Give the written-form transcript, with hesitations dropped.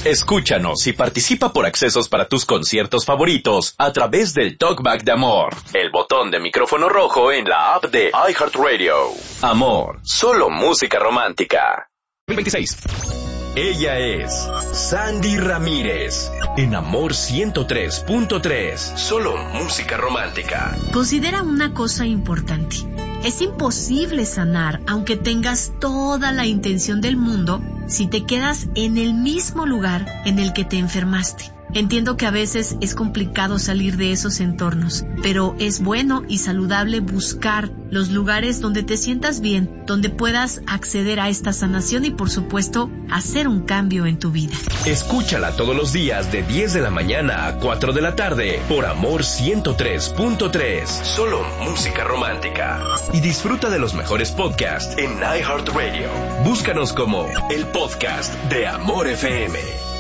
Escúchanos y participa por accesos para tus conciertos favoritos a través del Talkback de Amor, el botón de micrófono rojo en la app de iHeartRadio. Amor, solo música romántica. 26. Ella es Sandy Ramírez, en Amor 103.3, solo música romántica. Considera una cosa importante. Es imposible sanar, aunque tengas toda la intención del mundo, si te quedas en el mismo lugar en el que te enfermaste. Entiendo que a veces es complicado salir de esos entornos, pero es bueno y saludable buscar los lugares donde te sientas bien, donde puedas acceder a esta sanación y, por supuesto, hacer un cambio en tu vida. Escúchala todos los días de 10 de la mañana a 4 de la tarde por Amor 103.3, solo música romántica. Y disfruta de los mejores podcasts en iHeartRadio. Búscanos como el podcast de Amor FM.